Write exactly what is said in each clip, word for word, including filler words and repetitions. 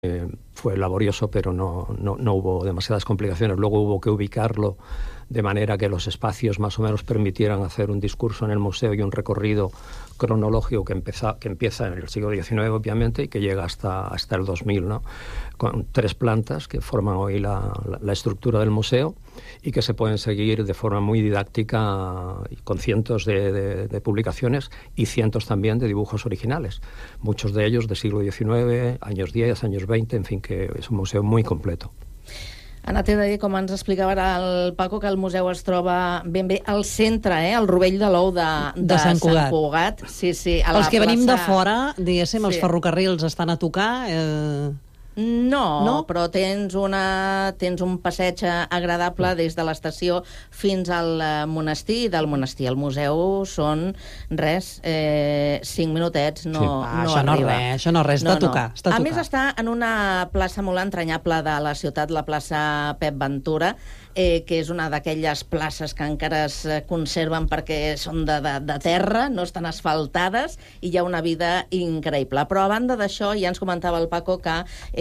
Eh, fue laborioso, pero no, no, no hubo demasiadas complicaciones. Luego hubo que ubicarlo de manera que los espacios más o menos permitieran hacer un discurso en el museo y un recorrido cronológico que empieza, que empieza en el siglo diecinueve, obviamente, y que llega hasta, hasta el dos mil, ¿no? Con tres plantas que forman hoy la, la, la estructura del museo y que se pueden seguir de forma muy didáctica con cientos de, de, de publicaciones y cientos también de dibujos originales, muchos de ellos del siglo diecinueve, años diez, años veinte, en fin, que es un museo muy completo. Anna, t'he de dir, com ens explicava ara el Paco, que el museu es troba ben bé al centre, eh? Al rovell de l'ou de, de, de Sant Cugat. Sant Cugat. Sí, sí, a Els la que plaça... venim de fora, diguéssim, sí. Els ferrocarrils estan a tocar... Eh... No, no, però tens, una, tens un passeig agradable des de l'estació fins al monestir, i del monestir al museu són res, eh, cinc minutets, no, sí. ah, no això arriba. No res, això no res, està no, a tocar. Està a, a tocar. més, està en una plaça molt entranyable de la ciutat, la plaça Pep Ventura, eh, que és una d'aquelles places que encara es conserven perquè són de, de, de terra, no estan asfaltades, i hi ha una vida increïble. Però a banda d'això, ja ens comentava el Paco que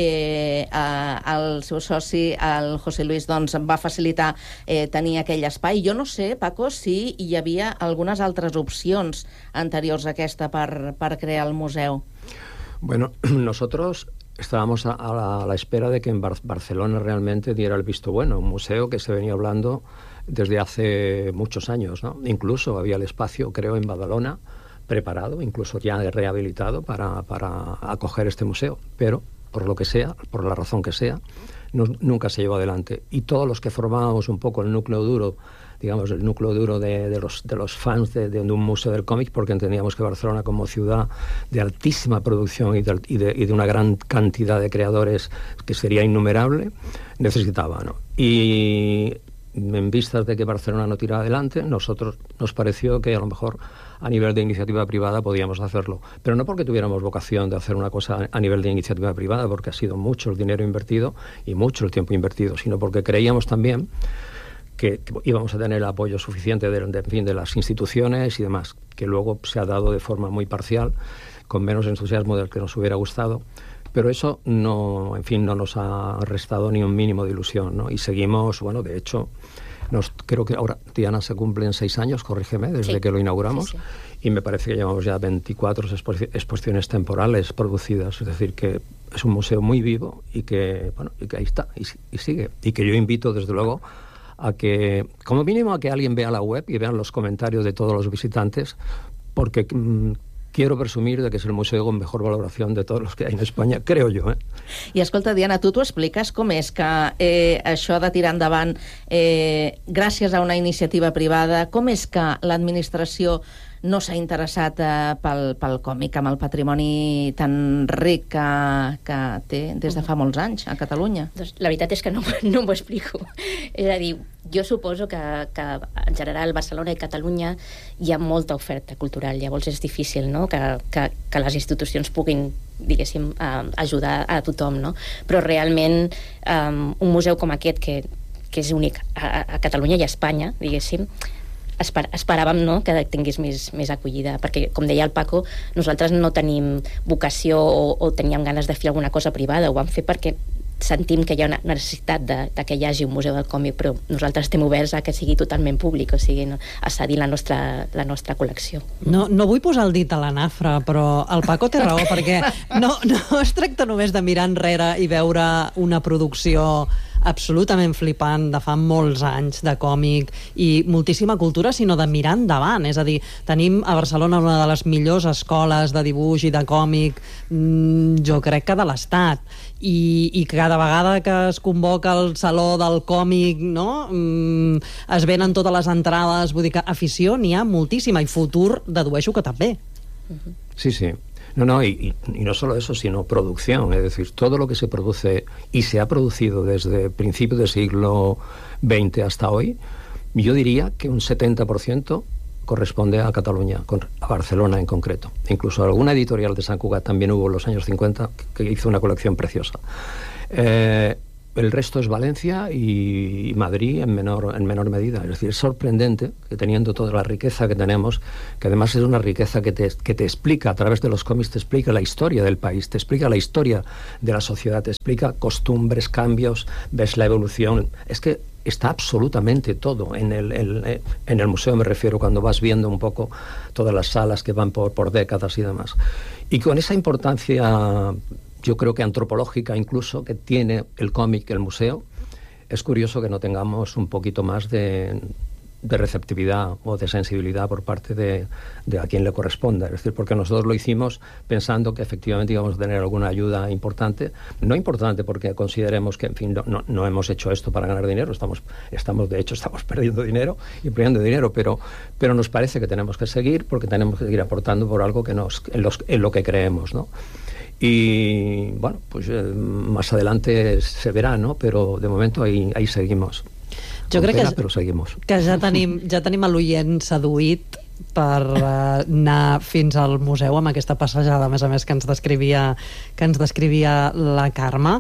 Eh, eh, el seu soci, el José Luis, doncs, va facilitar eh, tenir aquell espai. Jo no sé, Paco, si hi havia algunes altres opcions anteriors a aquesta per, per crear el museu. Bueno, nosotros estábamos a, a, la, a la espera de que en Bar Barcelona realmente diera el visto bueno, un museo que se venía hablando desde hace muchos años, ¿no? Incluso había el espacio, creo, en Badalona, preparado, incluso ya rehabilitado para, para acoger este museo, pero por lo que sea, por la razón que sea, no, nunca se llevó adelante. Y todos los que formábamos un poco el núcleo duro, digamos, el núcleo duro de, de, los, de los fans de, de un museo del cómic, porque entendíamos que Barcelona, como ciudad de altísima producción y de, y de, y de una gran cantidad de creadores que sería innumerable, necesitaba, ¿no? Y en vistas de que Barcelona no tiraba adelante, nosotros nos pareció que a lo mejor a nivel de iniciativa privada podíamos hacerlo, pero no porque tuviéramos vocación de hacer una cosa a nivel de iniciativa privada, porque ha sido mucho el dinero invertido y mucho el tiempo invertido, sino porque creíamos también que, que íbamos a tener el apoyo suficiente de, de, en fin, de las instituciones y demás, que luego se ha dado de forma muy parcial, con menos entusiasmo del que nos hubiera gustado. Pero eso no, en fin, no nos ha restado ni un mínimo de ilusión, ¿no? Y seguimos, bueno, de hecho, nos, creo que ahora, Diana, se cumplen seis años, corrígeme, desde sí. que lo inauguramos, sí, sí. Y me parece que llevamos ya veinticuatro expo exposiciones temporales producidas, es decir, que es un museo muy vivo y que, bueno, y que ahí está, y, y sigue. Y que yo invito, desde luego, a que, como mínimo, a que alguien vea la web y vean los comentarios de todos los visitantes, porque... Mmm, quiero presumir de que és el museu con mejor valoración de todos los que hay en España, creo yo. Eh? I escolta, Diana, tu t'ho expliques com és que eh, això de tirar endavant eh, gràcies a una iniciativa privada, com és que l'administració no s'ha interessat eh, pel, pel còmic, amb el patrimoni tan ric que, que té des de fa molts anys a Catalunya? Doncs la veritat és que no, no m'ho explico. És a dir, jo suposo que, que en general Barcelona i Catalunya hi ha molta oferta cultural, llavors és difícil, no?, que, que, que les institucions puguin, diguéssim, eh, ajudar a tothom, no? Però realment eh, un museu com aquest, que, que és únic a, a Catalunya i a Espanya, diguéssim, Esper esperàvem, no?, que tingués més, més acollida, perquè, com deia el Paco, nosaltres no tenim vocació o, o teníem ganes de fer alguna cosa privada, ho vam fer perquè sentim que hi ha una necessitat de, de que hi hagi un museu del còmic, però nosaltres estem oberts a que sigui totalment públic, o sigui, no, a cedir la nostra, la nostra col·lecció. No, no vull posar el dit a la nafra, però el Paco té raó, perquè no, no es tracta només de mirar enrere i veure una producció absolutament flipant de fa molts anys de còmic i moltíssima cultura, sinó de mirar endavant. És a dir, tenim a Barcelona una de les millors escoles de dibuix i de còmic, mmm, jo crec que de l'Estat, i, i cada vegada que es convoca el Saló del Còmic, no?, mm, es venen totes les entrades, vull dir que afició n'hi ha moltíssima, i futur dedueixo que també. Sí, sí. No, no, y, y no solo eso, sino producción, es decir, todo lo que se produce y se ha producido desde principios del siglo veinte hasta hoy, yo diría que un setenta por ciento corresponde a Cataluña, a Barcelona en concreto. Incluso alguna editorial de Sant Cugat también hubo en los años cincuenta que hizo una colección preciosa. Eh, el resto es Valencia y Madrid en menor, en menor medida. Es decir, es sorprendente que teniendo toda la riqueza que tenemos, que además es una riqueza que te, que te explica, a través de los cómics, te explica la historia del país, te explica la historia de la sociedad, te explica costumbres, cambios, ves la evolución. Es que está absolutamente todo en el, el, en el museo, me refiero, cuando vas viendo un poco todas las salas que van por, por décadas y demás. Y con esa importancia, yo creo que antropológica incluso, que tiene el cómic, el museo, es curioso que no tengamos un poquito más de, de receptividad o de sensibilidad por parte de, de a quien le corresponda. Es decir, porque nosotros lo hicimos pensando que efectivamente íbamos a tener alguna ayuda importante. No importante porque consideremos que, en fin, no, no, no hemos hecho esto para ganar dinero, estamos, estamos de hecho, estamos perdiendo dinero y perdiendo dinero, pero, pero nos parece que tenemos que seguir porque tenemos que seguir aportando por algo que nos, en, los, en lo que creemos, ¿no? Y bueno, pues eh, más adelante se verá, ¿no? Pero de momento ahí, ahí seguimos. Jo crec pena, que, però seguimos. que ja tenim, ja tenim l'oient seduït per uh, anar fins al museu amb aquesta passejada, a més a més, que ens descrivia, que ens descrivia la Carme.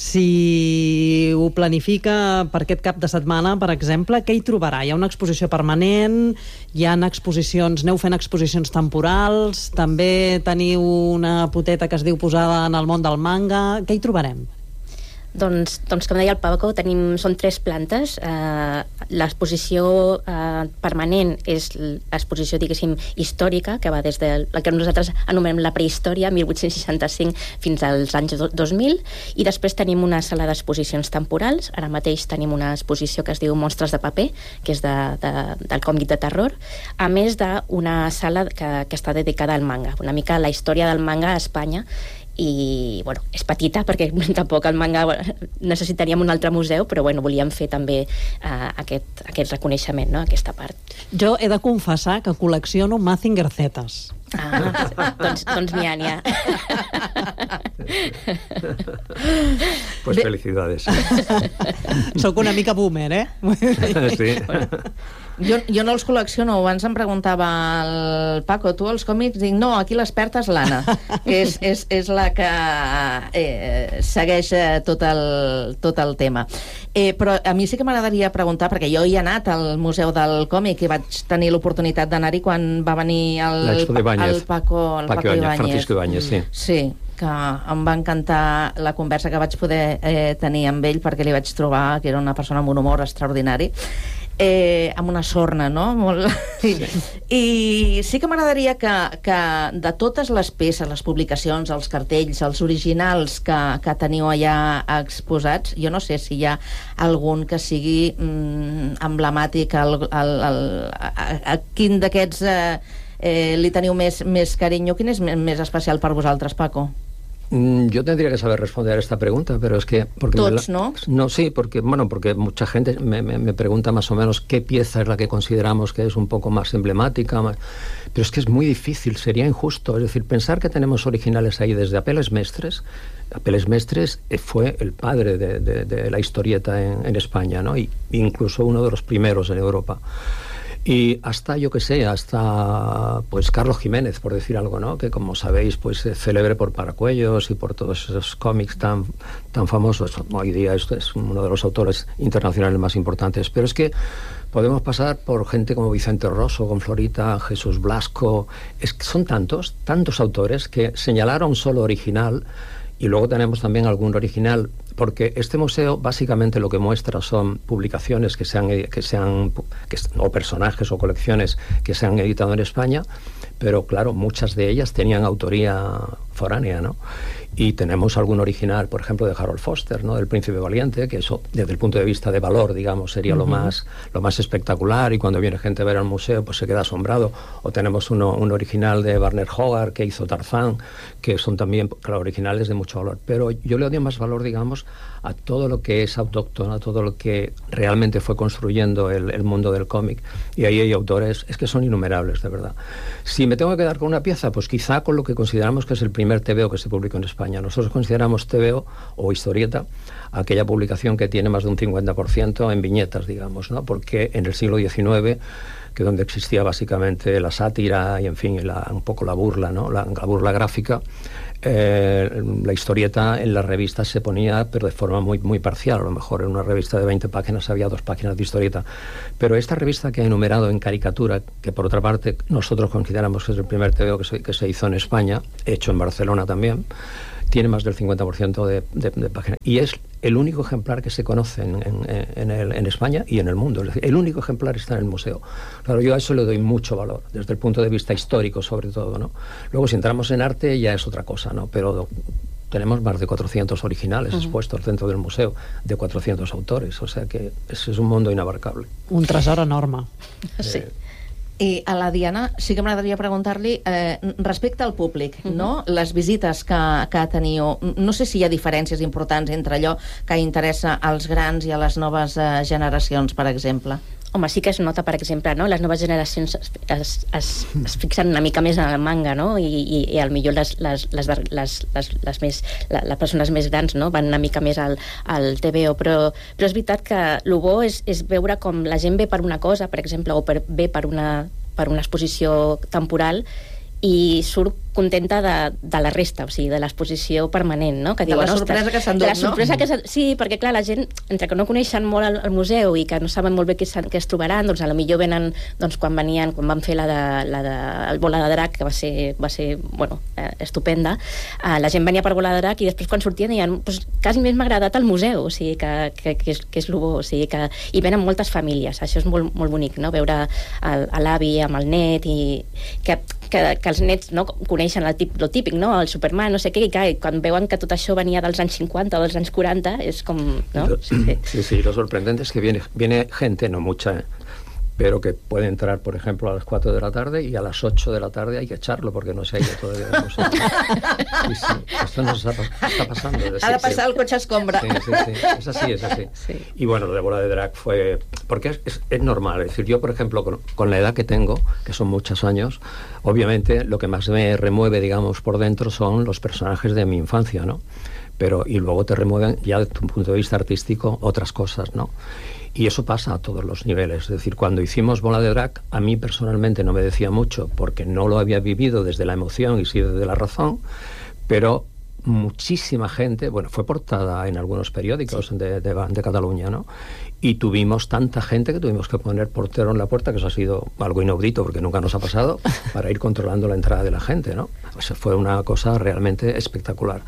Si ho planifica per aquest cap de setmana, per exemple, què hi trobarà? Hi ha una exposició permanent, hi ha exposicions, aneu fent exposicions temporals, també teniu una poteta que es diu Posada en el món del manga, què hi trobarem? Doncs, doncs com deia el Paco, tenim, són tres plantes. Eh, l'exposició eh, permanent és l'exposició, diguéssim, històrica, que va des de la que nosaltres anomenem la prehistòria, mil vuit-cents seixanta-cinc fins als anys dos mil, i després tenim una sala d'exposicions temporals. Ara mateix tenim una exposició que es diu Monstres de paper, que és de, de, del còmic de terror, a més d'una sala que, que està dedicada al manga, una mica la història del manga a Espanya. I, bueno, és petita perquè tampoc el manga necessitaríem un altre museu, però bueno, volíem fer també uh, aquest, aquest reconeixement, no?, aquesta part. Jo he de confessar que col·lecciono Mazinger Zetas. Ah, doncs, doncs n'hi ha, n'hi ha. Pues Bé. Felicidades. Soc una mica boomer, eh? Sí. Jo, jo no els col·lecciono. Abans em preguntava el Paco, tu els còmics? Dic, no, aquí l'experta és l'Anna. és, és, és la que eh, segueix tot el, tot el tema. Eh, però a mi sí que m'agradaria preguntar, perquè jo hi he anat al Museu del Còmic i vaig tenir l'oportunitat d'anar-hi quan va venir el, el Paco, el Paco, Paco Ibáñez. Francisco Ibáñez, sí. Sí, que em va encantar la conversa que vaig poder eh, tenir amb ell, perquè li vaig trobar que era una persona amb un humor extraordinari. Eh, amb una sorna, no? Molt... Sí. I sí que m'agradaria que, que de totes les peces, les publicacions, els cartells, els originals que, que teniu allà exposats, jo no sé si hi ha algun que sigui mm, emblemàtic, el, el, el, a, a quin d'aquests eh, eh, li teniu més, més carinyo, quin és més especial per vosaltres, Paco? Yo tendría que saber responder a esta pregunta, pero es que... Porque Todos, la, ¿no? No, sí, porque, bueno, porque mucha gente me, me, me pregunta más o menos qué pieza es la que consideramos que es un poco más emblemática, más, pero es que es muy difícil, sería injusto. Es decir, pensar que tenemos originales ahí desde Apeles Mestres. Apeles Mestres fue el padre de, de, de la historieta en, en España, ¿no? Y incluso uno de los primeros en Europa. Y hasta, yo que sé, hasta pues Carlos Jiménez, por decir algo, ¿no? Que como sabéis, pues es célebre por Paracuellos y por todos esos cómics tan, tan famosos. Hoy día esto es uno de los autores internacionales más importantes. Pero es que podemos pasar por gente como Vicente Rosso, con Florita, Jesús Blasco. Es que son tantos, tantos autores que señalar a un solo original. Y luego tenemos también algún original, porque este museo básicamente lo que muestra son publicaciones que se han, que se han que, o personajes o colecciones que se han editado en España, pero claro, muchas de ellas tenían autoría foránea, ¿no? Y tenemos algún original, por ejemplo, de Harold Foster, ¿no? Del Príncipe Valiente, que eso, desde el punto de vista de valor, digamos, sería uh-huh. lo más lo más espectacular, y cuando viene gente a ver al museo, pues se queda asombrado. O tenemos uno, un original de Werner Hogarth, que hizo Tarzán, que son también, claro, originales de mucho valor. Pero yo le doy más valor, digamos, a todo lo que es autóctono, a todo lo que realmente fue construyendo el, el mundo del cómic. Y ahí hay autores, es que son innumerables, de verdad. Si me tengo que quedar con una pieza, pues quizá con lo que consideramos que es el primer T V O que se publicó en España. Nosotros consideramos T V O o historieta aquella publicación que tiene más de un cincuenta por ciento en viñetas, digamos, ¿no? Porque en el siglo diecinueve, que donde existía básicamente la sátira y, en fin, la, un poco la burla, ¿no? La, la burla gráfica, eh, la historieta en las revistas se ponía, pero de forma muy, muy parcial. A lo mejor en una revista de veinte páginas había dos páginas de historieta. Pero esta revista que he enumerado en caricatura, que por otra parte nosotros consideramos que es el primer T V O que se, que se hizo en España, hecho en Barcelona también, tiene más del cincuenta por ciento de, de, de páginas. Y es el único ejemplar que se conoce en, en, en, el, en España y en el mundo. Es decir, el único ejemplar está en el museo. Claro, yo a eso le doy mucho valor, desde el punto de vista histórico sobre todo, ¿no? Luego, si entramos en arte, ya es otra cosa, ¿no? Pero tenemos más de cuatrocientos originales uh-huh. expuestos dentro del museo, de cuatrocientos autores. O sea que ese es un mundo inabarcable. Un tresor enorme. Sí. Eh, I a la Diana sí que m'agradaria preguntar-li eh, respecte al públic, uh-huh. no? Les visites que, que teniu, no sé si hi ha diferències importants entre allò que interessa als grans i a les noves eh, generacions, per exemple. Home, sí que es nota, per exemple, no? Les noves generacions es, es, es, es fixen una mica més en el manga, no? I, i, i al millor les, les, les, les, les, les, més, la, les persones més grans, no? Van una mica més al, al T V O, però, però és veritat que el bo és, és veure com la gent ve per una cosa, per exemple, o per, ve per una, per una exposició temporal i surt contenta de, de la resta, o sigui, de l'exposició permanent, no? Que de diuen, la sorpresa que s'han dut, no? La sorpresa no? que s'han... Sí, perquè clar, la gent, entre que no coneixen molt el, el museu i que no saben molt bé què, què es trobaran, doncs a lo millor venen, doncs quan venien, quan van fer la de, la de el Bola de Drac, que va ser, va ser bueno, eh, estupenda, eh, la gent venia per Bola de Drac i després quan sortien deien, pues, quasi més m'ha agradat el museu, o sigui, que, que, que, és, que és lo bo, o sigui, que hi venen moltes famílies, això és molt, molt bonic, no? Veure l'avi amb el net i que que, que els nets no, coneixen el, tip, el típic, no? El Superman, no sé què, i clar, quan veuen que tot això venia dels anys cincuenta o dels anys quaranta, és com... ¿no? Sí, sí, sí, sí, lo sorprendente es que viene, viene gente, no mucha, pero que puede entrar, por ejemplo, a las cuatro de la tarde y a las ocho de la tarde hay que echarlo porque no se ha ido todavía del museo. Sí, sí, esto nos está, está pasando. Es decir, ha de pasar que... el coche escombra. Sí, sí, sí, es así, es así. Sí. Y bueno, lo de Bola de Drac fue... Porque es, es, es normal, es decir, yo, por ejemplo, con, con la edad que tengo, que son muchos años, obviamente lo que más me remueve, digamos, por dentro son los personajes de mi infancia, ¿no? Pero, y luego te remueven, ya desde tu punto de vista artístico, otras cosas, ¿no? Y eso pasa a todos los niveles. Es decir, cuando hicimos Bola de Drac, a mí personalmente no me decía mucho porque no lo había vivido desde la emoción y sí desde la razón, pero muchísima gente, bueno, fue portada en algunos periódicos sí. de, de, de Cataluña, ¿no? Y tuvimos tanta gente que tuvimos que poner portero en la puerta, que eso ha sido algo inaudito porque nunca nos ha pasado, para ir controlando la entrada de la gente, ¿no? O sea, fue una cosa realmente espectacular.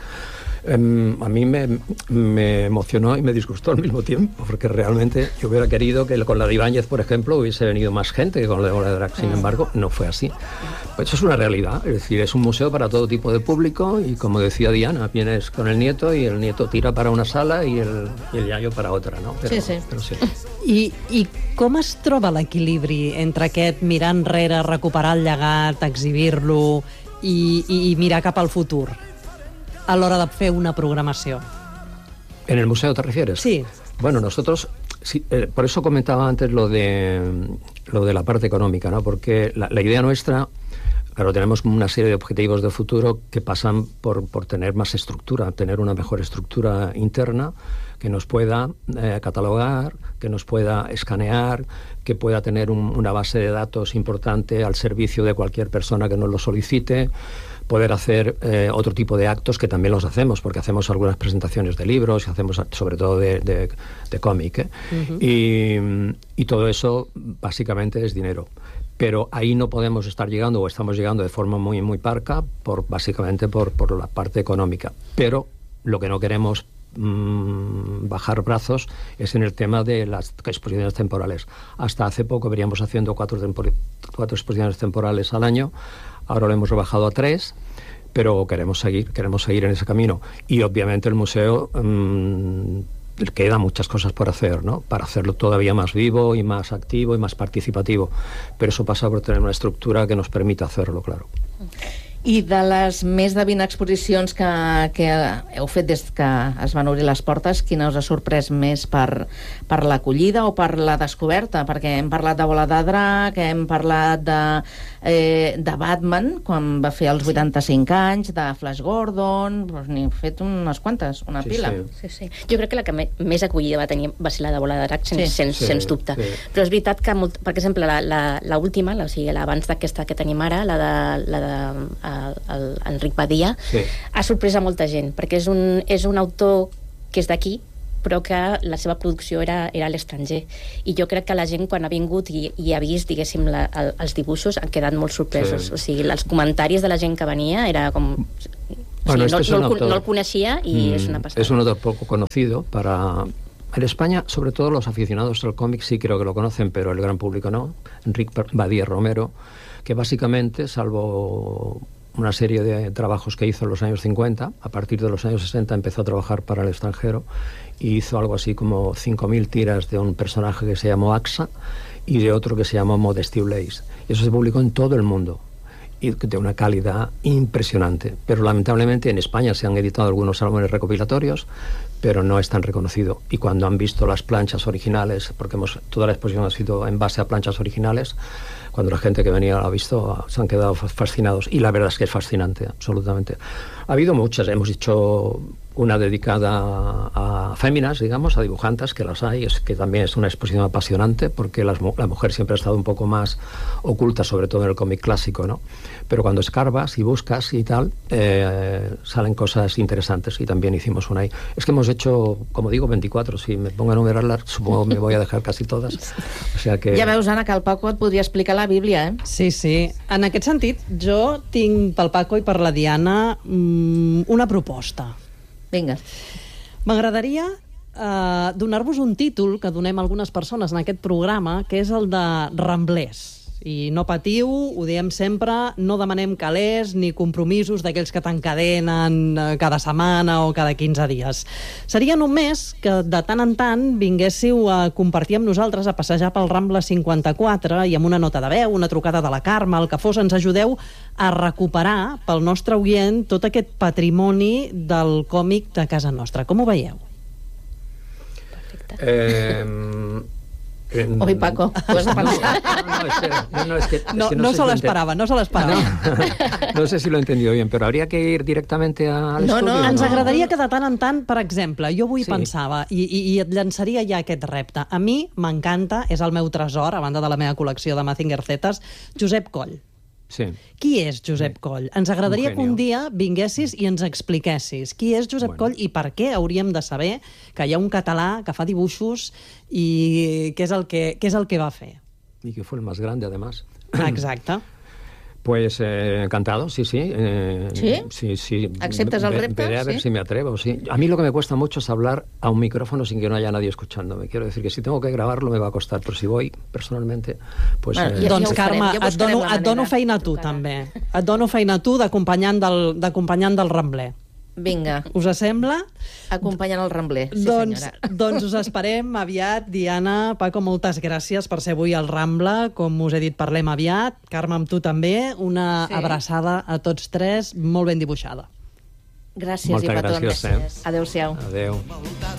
Um, a mí me, me emocionó y me disgustó al mismo tiempo, porque realmente yo hubiera querido que con la de Ibáñez, por ejemplo, hubiese venido más gente que con la de Bola de Drac. Sin embargo, no fue así. Pues eso es una realidad, es decir, es un museo para todo tipo de público y, como decía Diana, vienes con el nieto y el nieto tira para una sala y el, y el iaio para otra, ¿no? Pero, sí, sí. Però sí. I, I com es troba l'equilibri entre aquest mirar enrere, recuperar el llegat, exhibir-lo i, i, i mirar cap al futur a l'hora de fer una programació? ¿En el museo te refieres? Sí. Bueno, nosotros, sí, eh, por eso comentaba antes lo de, lo de la parte económica, ¿no? Porque la, la idea nuestra, claro, tenemos una serie de objetivos de futuro que pasan por, por tener más estructura, tener una mejor estructura interna que nos pueda eh, catalogar, que nos pueda escanear, que pueda tener un, una base de datos importante al servicio de cualquier persona que nos lo solicite, poder hacer eh, otro tipo de actos que también los hacemos, porque hacemos algunas presentaciones de libros y hacemos sobre todo de, de, de cómic, ¿eh? Uh-huh. y, y todo eso básicamente es dinero. Pero ahí no podemos estar llegando, o estamos llegando de forma muy, muy parca, por, básicamente por, por la parte económica. Pero lo que no queremos mmm, bajar brazos es en el tema de las exposiciones temporales. Hasta hace poco veníamos haciendo cuatro, tempor- cuatro exposiciones temporales al año. Ahora lo hemos rebajado a tres, pero queremos seguir, queremos seguir en ese camino. Y obviamente el museo mmm, queda muchas cosas por hacer, ¿no? Para hacerlo todavía más vivo y más activo y más participativo. Pero eso pasa por tener una estructura que nos permita hacerlo, claro. I de les més de vint exposicions que, que heu fet des que es van obrir les portes, quina us ha sorprès més per, per l'acollida o per la descoberta? Perquè hem parlat de Bola de Drac, hem parlat de, eh, de Batman, quan va fer els vuitanta-cinc anys, de Flash Gordon, doncs n'hi heu fet unes quantes, una sí, pila. Sí. Sí, sí. Jo crec que la que me, més acollida va tenir va ser la de Bola de Drac, sens, sí. sens, sí, sens dubte. Sí. Però és veritat que, molt, per exemple, la, la, la última, la, o sigui, l'abans d'aquesta que tenim ara, la de, la de el, el Enric Badia, sí. ha sorprès a molta gent, perquè és un, és un autor que és d'aquí, però que la seva producció era, era a l'estranger. I jo crec que la gent, quan ha vingut i, i ha vist, diguéssim, la, el, els dibuixos, han quedat molt sorpresos. Sí. O sigui, els comentaris de la gent que venia era com... Bueno, o sigui, este no, no, autor, no el coneixia y mm, es una pasada. Es un autor poco conocido para... En España, sobre todo los aficionados al cómic sí creo que lo conocen, pero el gran público no. Enric Badia Romero, que básicamente, salvo una serie de trabajos que hizo en los años cincuenta, a partir de los años sesenta empezó a trabajar para el extranjero y hizo algo así como cinco mil tiras de un personaje que se llamó Axa y de otro que se llamó Modesty Blaze. Y eso se publicó en todo el mundo y de una calidad impresionante. Pero lamentablemente en España se han editado algunos álbumes recopilatorios, pero no es tan reconocido. Y cuando han visto las planchas originales, porque hemos, toda la exposición ha sido en base a planchas originales, cuando la gente que venía lo ha visto, se han quedado fascinados. Y la verdad es que es fascinante, absolutamente. Ha habido muchas, hemos hecho una dedicada a féminas, digamos, a dibujantes, que las hay, es que también es una exposición apasionante, porque las, la mujer siempre ha estado un poco más oculta, sobre todo en el cómic clásico, ¿no? Pero cuando escarbas y buscas y tal, eh, salen cosas interesantes, y también hicimos una ahí. Es que hemos hecho, como digo, veinticuatro, si me pongo a enumerarlas, supongo que me voy a dejar casi todas. O sea que... Ja veus, Anna, que el Paco et podria explicar la Bíblia, eh? Sí, sí. En aquest sentit, jo tinc pel Paco i per la Diana mmm, una proposta. Vinga. M'agradaria eh, donar-vos un títol que donem a algunes persones en aquest programa, que és el de Ramblers. I no patiu, ho diem sempre, no demanem calés ni compromisos d'aquells que t'encadenen cada setmana o cada quinze dies. Seria només que de tant en tant vinguéssiu a compartir amb nosaltres, a passejar pel Rambla cinquanta-quatre i amb una nota de veu, una trucada de la Carme, el que fos, ens ajudeu a recuperar pel nostre oient tot aquest patrimoni del còmic de casa nostra. Com ho veieu? Perfecte. Eh... Oi, Paco, ho has de pensar. No, no, espera. No, no, es que, es No, que no, sé se si l'esperava, no se l'esperava. No, no sé si lo he entendido bien, pero habría que ir directamente al No, estudio. no, Ens no. agradaria que de tant en tant, per exemple, jo avui Sí. pensava, i, i, i et llançaria ja aquest repte. A mi m'encanta, és el meu tresor, a banda de la meva col·lecció de Mazinger Zetas, Josep Coll. Sí. Qui és Josep Coll? Ens agradaria Un que un genio. dia vinguessis i ens expliquessis qui és Josep Bueno. Coll i per què hauríem de saber que hi ha un català que fa dibuixos i què és el que, què és el que va fer. Y que fue el más grande, además. Exacte. Pues eh, encantado, sí, sí. Eh, ¿Sí? Sí, sí. ¿Aceptas el Ve- repto? Veré a ver Sí. si me atrevo, sí. A mí lo que me cuesta mucho es hablar a un micrófono sin que no haya nadie escuchándome. Quiero decir que si tengo que grabarlo me va a costar, pero si voy personalmente, pues... Bueno, eh, ja- Doncs, ho farem, Carme, ja et buscarem dono, la et dono manera. feina a tu, Trucarà. també. Et dono feina a tu d'acompanyant del, d'acompanyant del Rambler. Vinga, Us sembla? acompanyant el Rambler. Sí, doncs, senyora. doncs us esperem aviat. Diana, Paco, moltes gràcies per ser avui al Rambla. Com us he dit, parlem aviat. Carme, amb tu també. Una Sí. abraçada a tots tres, molt ben dibuixada. Gràcies Moltes i petons. gràcies, eh? Adéu-siau. Adeu.